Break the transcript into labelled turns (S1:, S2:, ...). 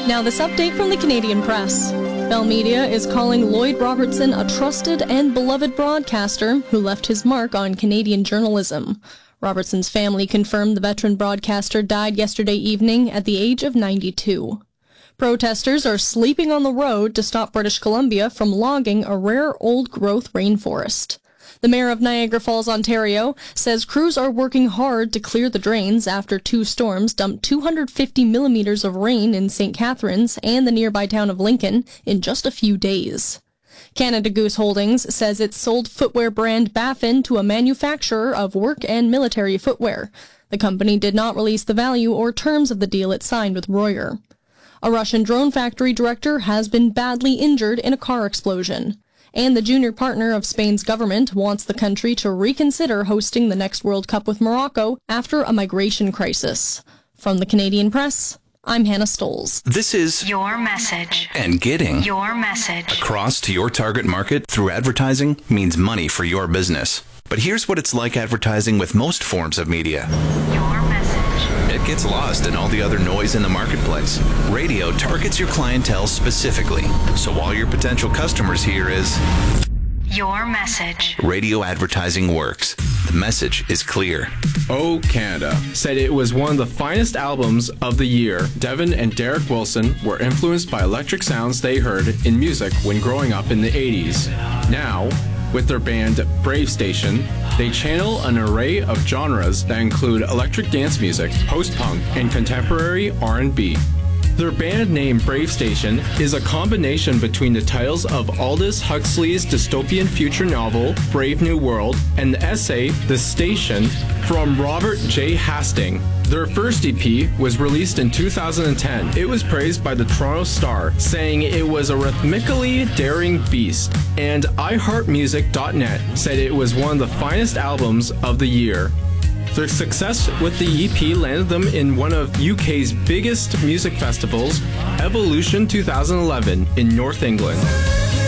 S1: Now this update from the Canadian Press. Bell Media is calling Lloyd Robertson a trusted and beloved broadcaster who left his mark on Canadian journalism. Robertson's family confirmed the veteran broadcaster died yesterday evening at the age of 92. Protesters are sleeping on the road to stop British Columbia from logging a rare old-growth rainforest. The mayor of Niagara Falls, Ontario, says crews are working hard to clear the drains after two storms dumped 250 millimeters of rain in St. Catharines and the nearby town of Lincoln in just a few days. Canada Goose Holdings says it sold footwear brand Baffin to a manufacturer of work and military footwear. The company did not release the value or terms of the deal it signed with Royer. A Russian drone factory director has been badly injured in a car explosion. And the junior partner of Spain's government wants the country to reconsider hosting the next World Cup with Morocco after a migration crisis. From the Canadian Press, I'm Hannah Stoles.
S2: This is
S3: your message.
S2: And getting
S3: your message
S2: across to your target market through advertising means money for your business. But here's what it's like advertising with most forms of media.
S3: Your message.
S2: It gets lost in all the other noise in the marketplace. Radio targets your clientele specifically. So all your potential customers hear is
S3: your message.
S2: Radio advertising works. The message is clear.
S4: O Canada said it was one of the finest albums of the year. Devin and Derek Wilson were influenced by electric sounds they heard in music when growing up in the 80s. Now, with their band Brave Station, they channel an array of genres that include electric dance music, post-punk, and contemporary R&B. Their band name Brave Station is a combination between the titles of Aldous Huxley's dystopian future novel Brave New World and the essay The Station from Robert J. Hastings. Their first EP was released in 2010. It was praised by the Toronto Star, saying it was a rhythmically daring beast, and iHeartMusic.net said it was one of the finest albums of the year. Their success with the EP landed them in one of UK's biggest music festivals, Evolution 2011, in North England.